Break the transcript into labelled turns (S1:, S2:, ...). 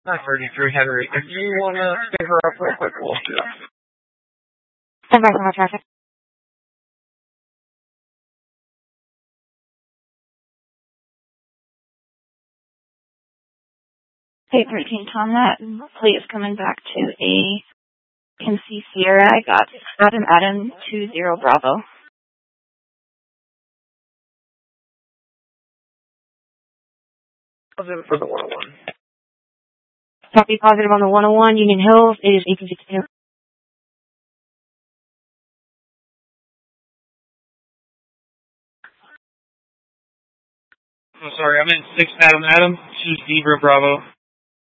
S1: 933 Henry. If you want to pick her up real quick, we'll do that.
S2: Stand by for my traffic. Hey, 13 Tom, that plate is coming back to a Kinsey Sierra. I got Adam 20 Bravo.
S1: Positive for the 101.
S2: Copy positive on the 101, Union Hills. It is 1862.
S1: I'm sorry, I'm in 6 Adam 2 Zebra Bravo.